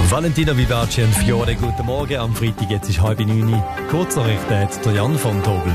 Valentina Vivace und Fiore, guten Morgen am Freitag, jetzt ist 8:30. Kurznachrichten hat der Jan von Tobel.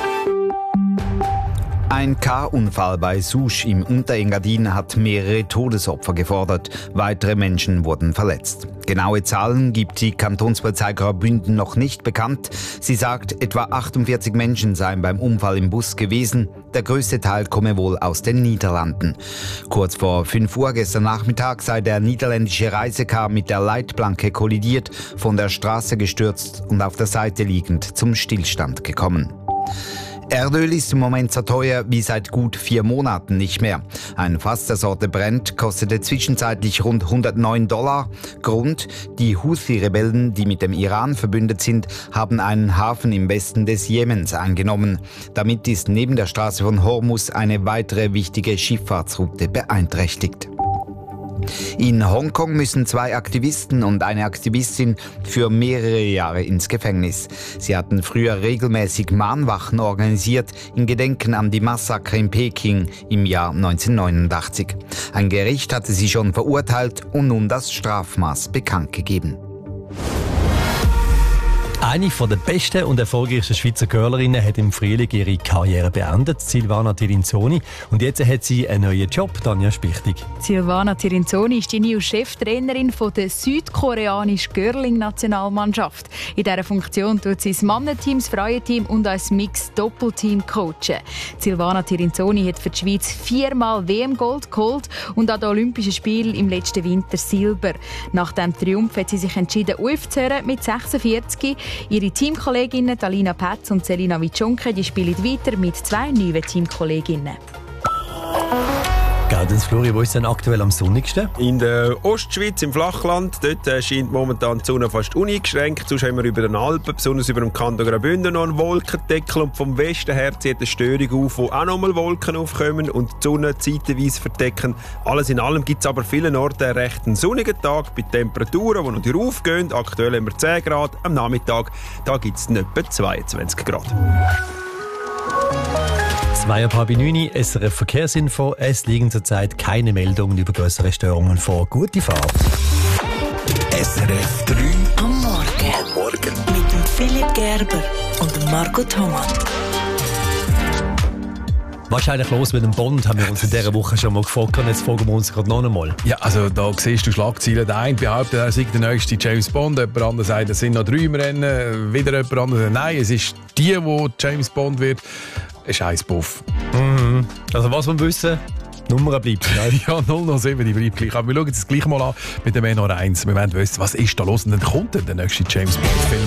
Ein K-Unfall bei Susch im Unterengadin hat mehrere Todesopfer gefordert. Weitere Menschen wurden verletzt. Genaue Zahlen gibt die Kantonspolizei Graubünden noch nicht bekannt. Sie sagt, etwa 48 Menschen seien beim Unfall im Bus gewesen. Der größte Teil komme wohl aus den Niederlanden. Kurz vor 5 Uhr gestern Nachmittag sei der niederländische Reisekar mit der Leitplanke kollidiert, von der Straße gestürzt und auf der Seite liegend zum Stillstand gekommen. Erdöl ist im Moment so teuer wie seit gut 4 Monaten nicht mehr. Ein Fass der Sorte Brent kostete zwischenzeitlich rund $109. Grund: die Houthi-Rebellen, die mit dem Iran verbündet sind, haben einen Hafen im Westen des Jemens eingenommen. Damit ist neben der Straße von Hormuz eine weitere wichtige Schifffahrtsroute beeinträchtigt. In Hongkong müssen 2 Aktivisten und eine Aktivistin für mehrere Jahre ins Gefängnis. Sie hatten früher regelmäßig Mahnwachen organisiert in Gedenken an die Massaker in Peking im Jahr 1989. Ein Gericht hatte sie schon verurteilt und nun das Strafmaß bekannt gegeben. Eine der besten und erfolgreichsten Schweizer Curlerinnen hat im Frühling ihre Karriere beendet, Silvana Tirinzoni. Und jetzt hat sie einen neuen Job, Tanja Spichtig. Silvana Tirinzoni ist die neue Cheftrainerin der südkoreanischen Curling-Nationalmannschaft. In dieser Funktion tut sie das Mannenteam, das Frauenteam und als Mix-Doppelteam coachen. Silvana Tirinzoni hat für die Schweiz 4-mal WM-Gold geholt und an den Olympischen Spielen im letzten Winter Silber. Nach dem Triumph hat sie sich entschieden, aufzuhören mit 46. Ihre Teamkolleginnen Alina Pätz und Selina Witschonke spielen weiter mit 2 neuen Teamkolleginnen. Gaudenz Flori, wo ist denn aktuell am sonnigsten? In der Ostschweiz, im Flachland. Dort scheint momentan die Sonne fast uneingeschränkt. Sonst haben wir über den Alpen, besonders über dem Kanton Graubünden, noch einen Wolkendeckel. Und vom Westen her zieht eine Störung auf, wo auch nochmal Wolken aufkommen und die Sonne zeitweise verdecken. Alles in allem gibt es aber vielen Orten einen recht sonnigen Tag bei Temperaturen, die noch raufgehen. Aktuell haben wir 10 Grad. Am Nachmittag gibt es etwa 22 Grad. 8:30, SRF Verkehrsinfo. Es liegen zurzeit keine Meldungen über größere Störungen vor. Gute Fahrt. SRF 3 am Morgen. Mit dem Philipp Gerber und dem Marco Thomas. Was ist eigentlich los mit dem Bond, haben wir uns in dieser Woche schon mal gefragt. Und jetzt fragen wir uns gerade noch einmal. Ja, also da siehst du Schlagzeilen. Der eine behauptet, er sei der nächste James Bond. Jemand anderes sagt, es sind noch 3 im Rennen. Wieder jemand anderes sagt, nein, es ist die James Bond wird. Ein Scheißbuff. Mhm. Also was wir wissen, die Nummer bleibt. Ja, 007, die bleibt gleich. Aber wir schauen uns das gleich mal an mit dem NR1. Wir wollen wissen, was ist da los? Und dann kommt der nächste James Bond-Film.